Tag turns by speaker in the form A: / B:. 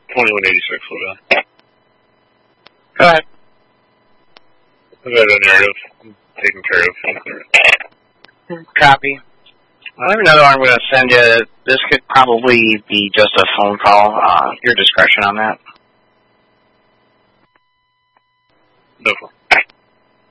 A: 2186 will do.
B: Go ahead.
A: I've got a narrative I'm taking care of.
B: Copy. I have another one I'm going to send you. This could probably be just a phone call. Your discretion on that.
A: No problem.